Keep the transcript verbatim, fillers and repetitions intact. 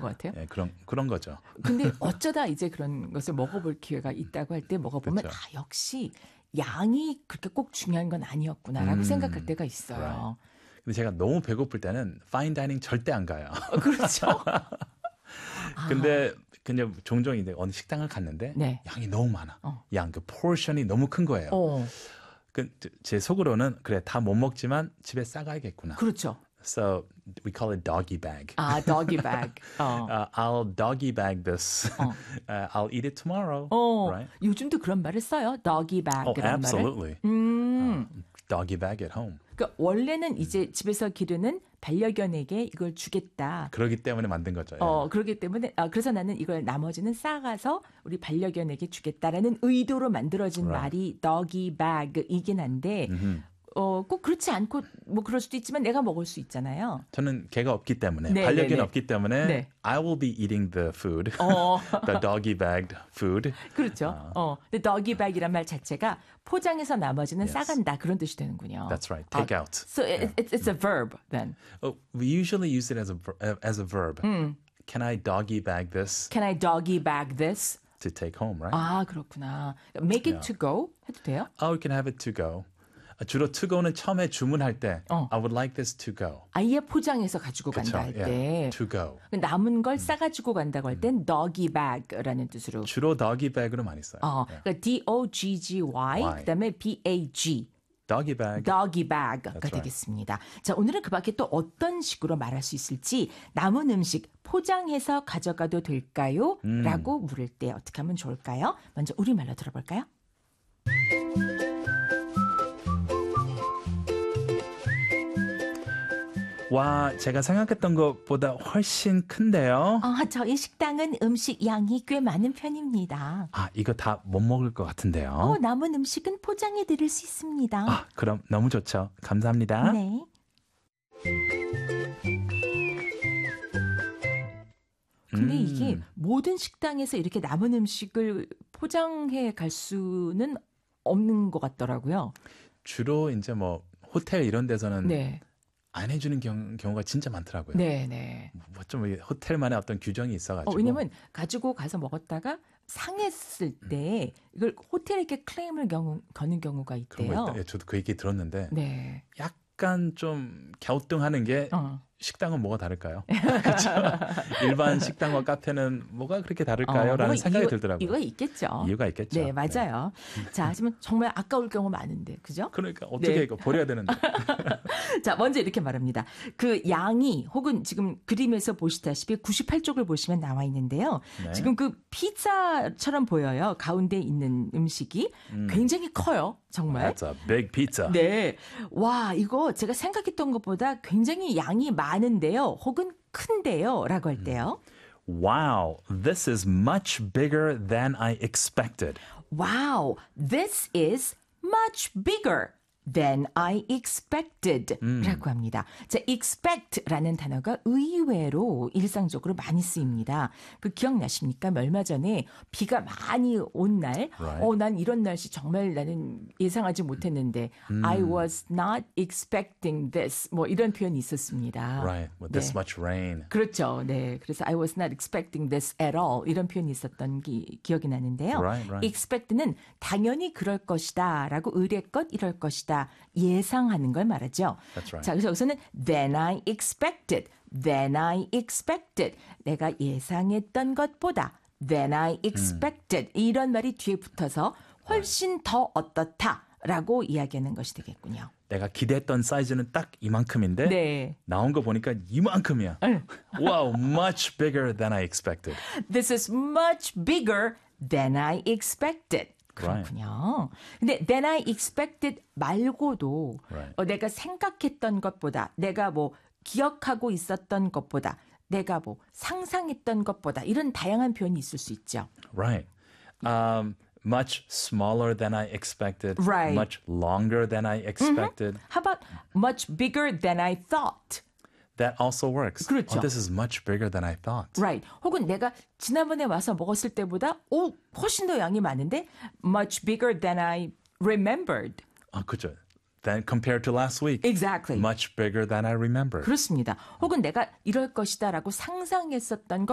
것 같아요. 예, 그런 그런 거죠. 근데 어쩌다 이제 그런 것을 먹어볼 기회가 있다고 할 때 먹어보면 그렇죠. 아 역시 양이 그렇게 꼭 중요한 건 아니었구나라고 음, 생각할 때가 있어요. right. 근데 제가 너무 배고플 때는 파인 다이닝 절대 안 가요. 어, 그렇죠. 근데 근데 종종 이제 어느 식당을 갔는데 네. 양이 너무 많아. 어. 양 그 포션이 너무 큰 거예요. 어, 그 제 속으로는 그래 다 못 먹지만 집에 싸가야겠구나. 그렇죠. So we call it doggy bag. 아, doggy bag. 어. Uh, I'll doggy bag this. 어. Uh, I'll eat it tomorrow. 어, Right? 요즘도 그런 말을 써요. doggy bag. Oh, 이런 absolutely. 말을. 음. Uh, doggy bag at home. 그러니까 원래는 이제 집에서 기르는 반려견에게 이걸 주겠다. 그러기 때문에 만든 거죠. 예. 어, 그렇기 때문에 아, 그래서 나는 이걸 나머지는 싸가서 우리 반려견에게 주겠다라는 의도로 만들어진 Right. 말이 doggy bag이긴 한데 음흠. 어, 꼭 그렇지 않고 뭐 그럴 수도 있지만 내가 먹을 수 있잖아요. 저는 개가 없기 때문에 네, 반려견이 네, 네. 없기 때문에 네. I will be eating the food, 어. the doggy bagged food. 그렇죠. 어. 근데 doggy bag이란 말 자체가 포장해서 나머지는 Yes. 싸간다 그런 뜻이 되는군요. That's right. Take 아, out. So it, it's, it's a verb then. Oh, we usually use it as a ver- uh, as a verb. Can I doggy bag this Can I doggy bag this? to take home? Right? 아, 그렇구나. Make it to go 해도 돼요? Oh, we can have it to go. 아, 주로 to go는 처음에 주문할 때 어. I would like this to go. 아예 포장해서 가지고 그쵸? 간다 할 때. Yeah, to go. 남은 걸 싸가지고 간다고 할 땐 doggy bag라는 뜻으로. 주로 doggy bag으로 많이 써요. 어, Yeah. 그러니까 D O G G Y Y. 그다음에 B A G. Doggy bag. doggy bag가 right. 되겠습니다. 자, 오늘은 그 밖에 또 어떤 식으로 말할 수 있을지 남은 음식 포장해서 가져가도 될까요? 음. 라고 물을 때 어떻게 하면 좋을까요? 먼저 우리말로 들어볼까요? 와, 제가 생각했던 것보다 훨씬 큰데요. 어, 저희 식당은 음식 양이 꽤 많은 편입니다. 아, 이거 다 못 먹을 것 같은데요. 어, 남은 음식은 포장해 드릴 수 있습니다. 아, 그럼 너무 좋죠. 감사합니다. 네. 근데 음. 이게 모든 식당에서 이렇게 남은 음식을 포장해 갈 수는 없는 것 같더라고요. 주로 이제 뭐 호텔 이런 데서는 네. 안 해주는 경, 경우가 진짜 많더라고요. 네, 네. 뭐좀 호텔만의 어떤 규정이 있어가지고. 어, 왜냐면 가지고 가서 먹었다가 상했을 때 이걸 호텔에게 클레임을 경우, 거는 경우가 그런 있대요. 거 있다. 예, 저도 그 얘기 들었는데 네. 약간 좀 갸우뚱하는 게 어. 식당은 뭐가 다를까요? 그렇죠? 일반 식당과 카페는 뭐가 그렇게 다를까요? 어, 라는 뭐 생각이 이유, 들더라고요. 이유가 있겠죠. 이유가 있겠죠. 네, 맞아요. 자, 하지만 정말 아까울 경우 많은데, 그죠? 그러니까 어떻게 네. 이거 버려야 되는데. 자, 먼저 이렇게 말합니다. 그 양이 혹은 지금 그림에서 보시다시피 구십팔 쪽을 보시면 나와 있는데요. 네. 지금 그 피자처럼 보여요. 가운데 있는 음식이 굉장히 커요. 정말. That's a big pizza. 네. 와, 이거 제가 생각했던 것보다 굉장히 양이 많은데요. 혹은 큰데요. 라고 할 때요. Wow, this is much bigger than I expected. Wow, this is much bigger than I expected 라고 합니다. 자, expect라는 단어가 의외로 일상적으로 많이 쓰입니다. 그 기억나십니까? 얼마 전에 비가 많이 온 날, Right. 어, 난 이런 날씨 정말 나는 예상하지 못했는데 I was not expecting this 뭐 이런 표현이 있었습니다. Right, with this 네. much rain. 그렇죠. 네. 그래서 I was not expecting this at all. 이런 표현이 있었던 기, 기억이 나는데요. Right, right. expect는 당연히 그럴 것이다 라고 의례껏 이럴 것이다. 예상하는 걸 말하죠. That's right. 자, 그래서 여기서는 than I expected, than I expected. 내가 예상했던 것보다 than I expected. 이런 말이 뒤에 붙어서 훨씬 더 어떻다 라고 이야기하는 것이 되겠군요. 내가 기대했던 사이즈는 딱 이만큼인데 네. 나온 거 보니까 이만큼이야. Wow, much bigger than I expected. This is much bigger than I expected. 그렇군요. 근데 than I expected 말고도 Right. 어, 내가 생각했던 것보다 내가 뭐 기억하고 있었던 것보다 내가 뭐 상상했던 것보다 이런 다양한 표현이 있을 수 있죠. Right. Um, much smaller than I expected. Right. Much longer than I expected. How about much bigger than I thought? That also works. 그렇죠. Oh, this is much bigger than I thought. Right. 혹은 내가 지난번에 와서 먹었을 때보다 오, 훨씬 더 양이 많은데 much bigger than I remembered. 아, 그죠. Then compared to last week. Exactly. Much bigger than I remember. 그렇습니다. 혹은 내가 이럴 것이다라고 상상했었던